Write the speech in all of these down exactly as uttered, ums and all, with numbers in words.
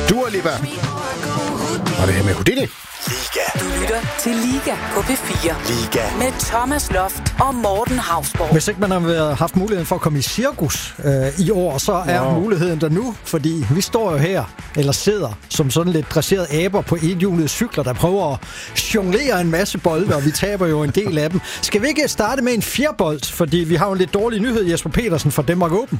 Dua Lipa. Og det her med Houdini. Liga. Du lytter til Liga på P fire. Liga. Med Thomas Loft og Morten Hausborg. Hvis ikke man har haft muligheden for at komme i cirkus øh, i år, så er wow. muligheden der nu. Fordi vi står jo her, eller sidder, som sådan lidt dresserede aber på enhjulede cykler, der prøver at jonglere en masse bolde, og vi taber jo en del af dem. Skal vi ikke starte med en fjerbold? Fordi vi har jo en lidt dårlig nyhed, Jesper Petersen fra Danmark Open.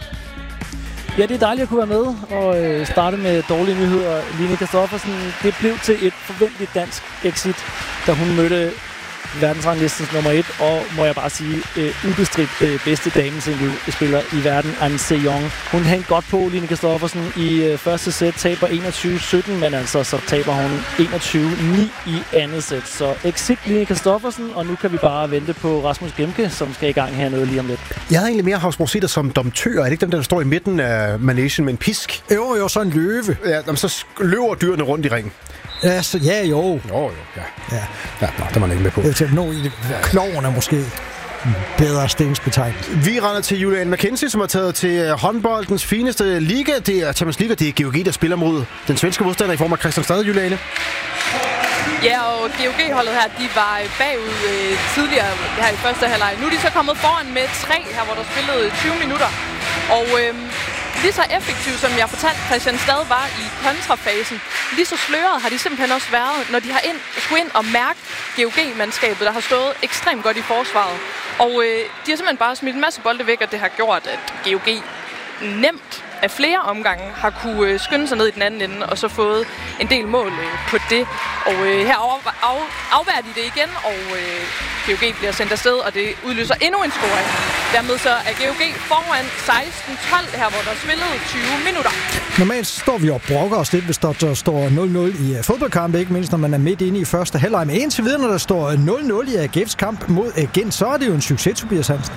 Ja, det er dejligt at kunne være med og øh, starte med dårlige nyheder. Line Kristoffersen, det blev til et forventeligt dansk exit, da hun mødte verdensranglistens nummer et, og må jeg bare sige, øh, ubestridt øh, bedste damesingle-spiller i verden, An Se-young. Hun hængte godt på, Line Kristoffersen, i øh, første sæt, taber enogtyve sytten, men altså så taber hun enogtyve ni i andet sæt. Så exit Line Kristoffersen, og nu kan vi bare vente på Rasmus Gemke, som skal i gang hernede lige om lidt. Jeg havde egentlig mere Hausborg set dig som domtør. Er det ikke dem, der står i midten af managen med en pisk? Jo, jo, så en løve. Ja, så løber dyrene rundt i ringen. Ja, så, ja, jo. Jo, jo, ja. Ja, ja nå, det var man ikke med på. Jeg tænker, nå, kloven er måske bedre stensbetegnet. Vi render til Julian McKenzie, som har taget til håndboldens fineste liga. Det er Champions League, det er G O G, der spiller mod den svenske modstander i form af Kristianstad, Juliane. Ja, og G O G-holdet her, de var bagud øh, tidligere her i første halvleg. Nu er de så kommet foran med tre her, hvor der spillede tyve minutter. Og øh, lige så effektiv, som jeg fortalte, Kristianstad var i kontrafasen, lige så sløret har de simpelthen også været, når de har ind, skulle ind og mærke G O G-mandskabet, der har stået ekstremt godt i forsvaret. Og øh, de har simpelthen bare smidt en masse bolde væk, og det har gjort, at G O G nemt af flere omgange har kunne øh, skynde sig ned i den anden ende, og så fået en del mål øh, på det. Og øh, her af, af, afværger de det igen, og øh, G O G bliver sendt afsted, og det udløser endnu en scoring. Dermed så er G O G foran seksten tolv her, hvor der er spillet tyve minutter. Normalt står vi og brokker os lidt, hvis der, der står nul nul i uh, fodboldkampe, ikke mindst når man er midt inde i første halvleg. Men indtil videre, når der står nul nul i A G F's kamp mod uh, Gent, så er det jo en succes, Tobias Hansen.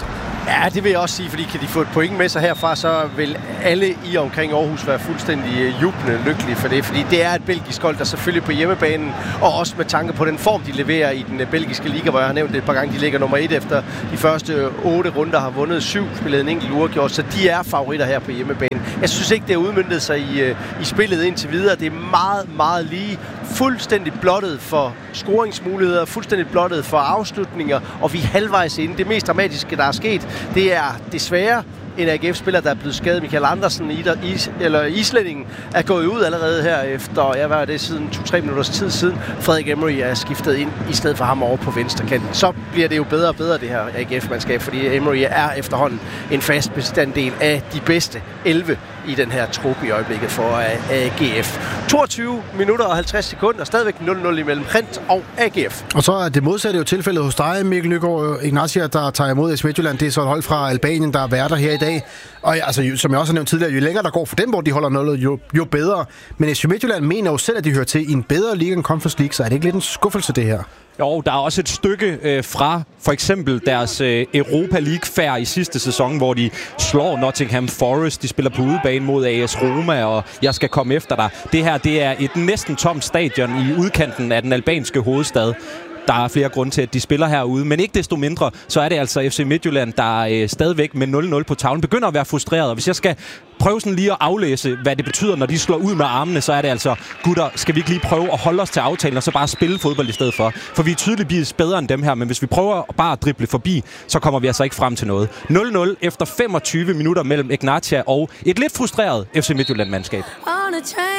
Ja, det vil jeg også sige, fordi kan de få et point med sig herfra, så vil alle i omkring Aarhus være fuldstændig jublende lykkelige for det, fordi det er et belgisk hold, der selvfølgelig på hjemmebanen, og også med tanke på den form, de leverer i den belgiske liga, hvor jeg har nævnt det et par gange, de ligger nummer et efter de første otte runder, har vundet syv, spillet en enkelt uafgjort, så de er favoritter her på hjemmebane. Jeg synes ikke, det har udmøntet sig i, i spillet indtil videre. Det er meget, meget lige, fuldstændig blottet for scoringsmuligheder, fuldstændig blottet for afslutninger, og vi er halvvejs inde. Det mest dramatiske, der er sket, det er desværre en A G F-spiller, der er blevet skadet. Michael Andersen, is, eller islændingen, er gået ud allerede her efter, jeg var det siden to-tre minutters tid siden. Frederik Emery er skiftet ind i stedet for ham over på venstrekanten. Så bliver det jo bedre og bedre, det her A G F-mandskab, fordi Emery er efterhånden en fast bestanddel af de bedste elleve i den her trup i øjeblikket for A G F. toogtyve minutter og halvtreds sekunder, stadigvæk nul nul imellem Gent og A G F. Og så er det modsatte jo tilfældet hos dig, Mikkel Nygaard Ignatia, der tager imod F C Midtjylland. Det er så et hold fra Albanien, der er værter her i dag. Og altså, som jeg også har nævnt tidligere, jo længere der går for dem, hvor de holder nul, jo, jo bedre. Men F C Midtjylland mener jo selv, at de hører til i en bedre liga end Conference League, så er det ikke lidt en skuffelse, det her? Jo, der er også et stykke øh, fra for eksempel deres øh, Europa League-færd i sidste sæson, hvor de slår Nottingham Forest. De spiller på udebane mod A S Roma, og jeg skal komme efter dig. Det her, det er et næsten tomt stadion i udkanten af den albanske hovedstad. Der er flere grunde til, at de spiller herude, men ikke desto mindre, så er det altså F C Midtjylland, der øh, stadigvæk med nul nul på tavlen begynder at være frustreret. Og hvis jeg skal prøve sådan lige at aflæse, hvad det betyder, når de slår ud med armene, så er det altså, gutter, skal vi ikke lige prøve at holde os til aftalen, og så bare spille fodbold i stedet for? For vi er tydeligvis bedre end dem her, men hvis vi prøver bare at drible forbi, så kommer vi altså ikke frem til noget. nul nul efter femogtyve minutter mellem Ignatia og et lidt frustreret F C Midtjylland-mandskab.